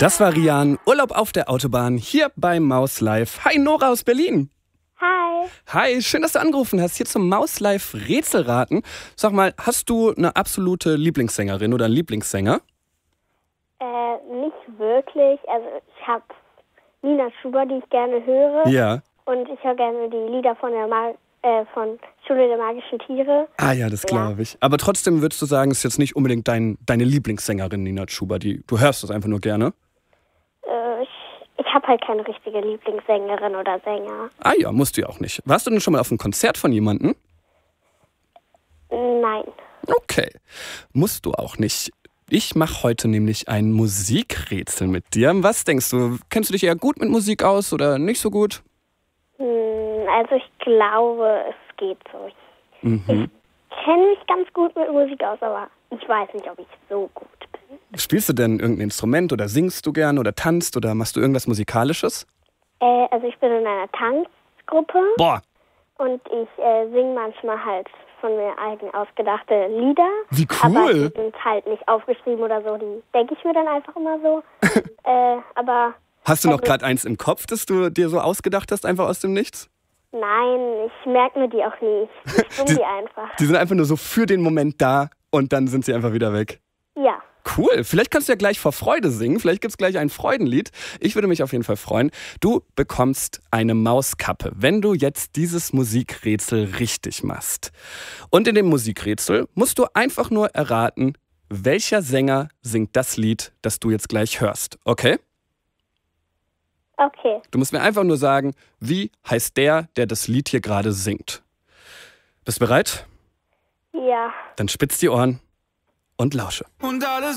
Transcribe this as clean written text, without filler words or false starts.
Das war Rian, Urlaub auf der Autobahn, hier bei Maus Live. Hi, Nora aus Berlin. Hi. Hi, schön, dass du angerufen hast, hier zum Maus Live Rätselraten. Sag mal, hast du eine absolute Lieblingssängerin oder einen Lieblingssänger? Nicht wirklich. Also ich habe Nina Chuba, die ich gerne höre. Ja. Und ich höre gerne die Lieder von von Schule der magischen Tiere. Ah ja, das glaube ich. Aber trotzdem würdest du sagen, es ist jetzt nicht unbedingt deine Lieblingssängerin Nina Chuba. Du hörst das einfach nur gerne? Ich habe halt keine richtige Lieblingssängerin oder Sänger. Ah ja, musst du ja auch nicht. Warst du denn schon mal auf einem Konzert von jemandem? Nein. Okay, musst du auch nicht. Ich mache heute nämlich ein Musikrätsel mit dir. Was denkst du? Kennst du dich eher gut mit Musik aus oder nicht so gut? Also ich glaube, es geht so. Ich kenne mich ganz gut mit Musik aus, aber ich weiß nicht, ob ich so gut bin. Spielst du denn irgendein Instrument oder singst du gern oder tanzt oder machst du irgendwas Musikalisches? Also ich bin in einer Tanzgruppe. Boah, Und ich singe manchmal halt von mir eigen ausgedachte Lieder. wie Aber cool. die sind halt nicht aufgeschrieben oder so. Die denke ich mir dann einfach immer so. Aber Hast du noch also- gerade eins im Kopf, das du dir so ausgedacht hast, einfach aus dem Nichts? nein, ich merke mir die auch nie. Ich singe die einfach. Die sind einfach nur so für den Moment da und dann sind sie einfach wieder weg. Ja. Cool, vielleicht kannst du ja gleich vor Freude singen, vielleicht gibt es gleich ein Freudenlied. Ich würde mich auf jeden Fall freuen. Du bekommst eine Mauskappe, wenn du jetzt dieses Musikrätsel richtig machst. Und in dem Musikrätsel musst du einfach nur erraten, welcher Sänger singt das Lied, das du jetzt gleich hörst, okay? Okay. Du musst mir einfach nur sagen, wie heißt der das Lied hier gerade singt. Bist du bereit? Ja. Dann spitz die Ohren und lausche. Und alles